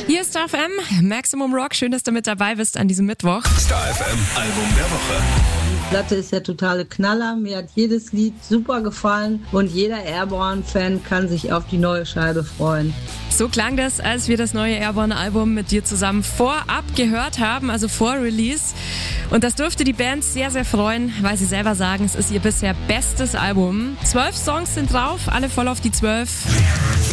Hier ist Star FM, Maximum Rock. Schön, dass du mit dabei bist an diesem Mittwoch. Star FM, Album der Woche. Die Platte ist der totale Knaller. Mir hat jedes Lied super gefallen und jeder Airborne-Fan kann sich auf die neue Scheibe freuen. So klang das, als wir das neue Airborne-Album mit dir zusammen vorab gehört haben, also vor Release. Und das dürfte die Band sehr, sehr freuen, weil sie selber sagen, es ist ihr bisher bestes Album. 12 Songs sind drauf, alle voll auf die 12.